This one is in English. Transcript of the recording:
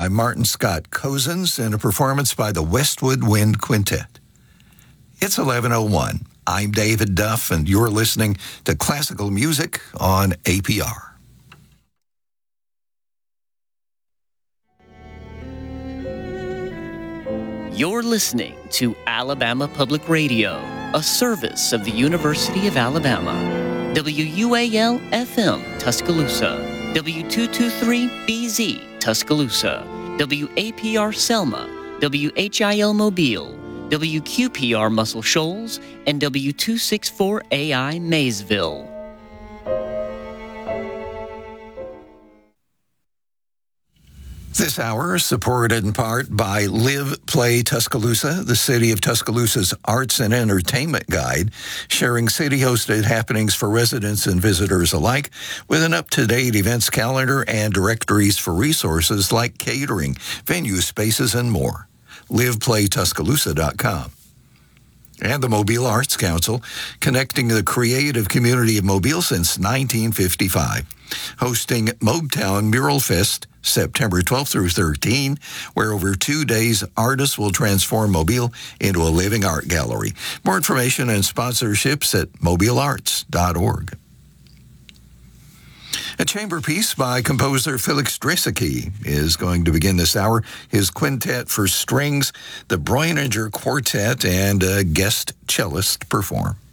by Martin Scott Cozens and a performance by the Westwood Wind Quintet. It's 11:01. I'm David Duff, and you're listening to Classical Music on APR. You're listening to Alabama Public Radio, a service of the University of Alabama. WUAL-FM, Tuscaloosa. W223BZ, Tuscaloosa. WAPR Selma. WHIL Mobile. WQPR Muscle Shoals. And W264AI Maysville. This hour is supported in part by Live Play Tuscaloosa, the City of Tuscaloosa's arts and entertainment guide, sharing city-hosted happenings for residents and visitors alike with an up-to-date events calendar and directories for resources like catering, venue spaces, and more. LivePlayTuscaloosa.com. And the Mobile Arts Council, connecting the creative community of Mobile since 1955, hosting Mobtown Mural Fest September 12th through 13, where over 2 days, artists will transform Mobile into a living art gallery. More information and sponsorships at mobilearts.org. A chamber piece by composer Felix Dresicki is going to begin this hour. His quintet for strings, the Breuninger Quartet, and a guest cellist perform.